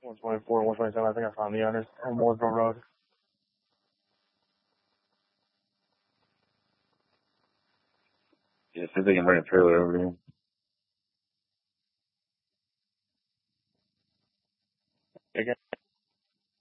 124, 127. I think I found the others on Mooresville Road. Yeah, see if they can bring a trailer over here.